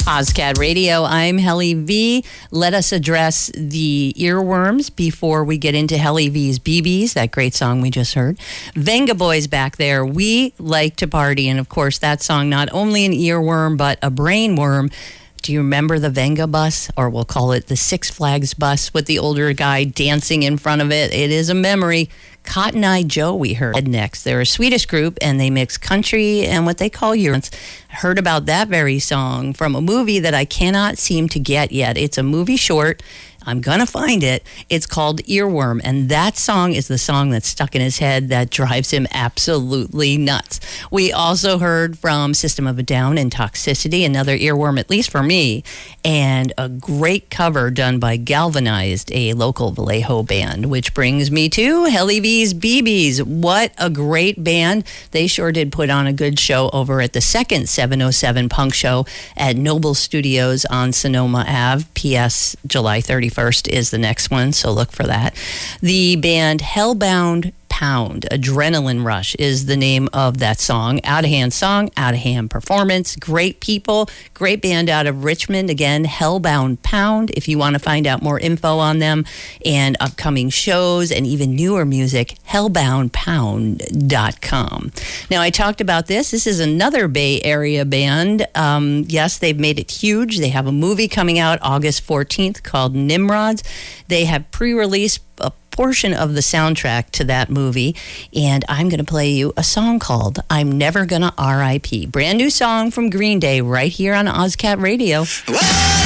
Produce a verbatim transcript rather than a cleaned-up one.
Ozcat Radio. I'm Helly V. Let us address the earworms before we get into Helly V's B Bs, that great song we just heard. Venga Boys back there. We like to party. And of course, that song, not only an earworm, but a brainworm. Do you remember the Venga bus? Or we'll call it the Six Flags bus with the older guy dancing in front of it. It is a memory. Cotton Eye Joe, we heard next. They're a Swedish group, and they mix country and what they call Eurons. Heard about that very song from a movie that I cannot seem to get yet. It's a movie short. I'm going to find it. It's called Earworm, and that song is the song that's stuck in his head that drives him absolutely nuts. We also heard from System of a Down and Toxicity, another earworm, at least for me, and a great cover done by Galvanized, a local Vallejo band, which brings me to Helly V's B Bs. What a great band. They sure did put on a good show over at the second seven oh seven Punk Show at Noble Studios on Sonoma Avenue. P S. July thirty-first is the next one, so look for that. The band Hellbound Pound, Adrenaline Rush is the name of that song. Out of hand song, out of hand performance. Great people, great band out of Richmond. Again, Hellbound Pound. If you want to find out more info on them and upcoming shows and even newer music, hellbound pound dot com. Now, I talked about this. This is another Bay Area band. Um, yes, they've made it huge. They have a movie coming out August fourteenth called Nimrods. They have pre-released a portion of the soundtrack to that movie, and I'm going to play you a song called I'm Never Gonna R I P. Brand new song from Green Day right here on Ozcat Radio. Whoa!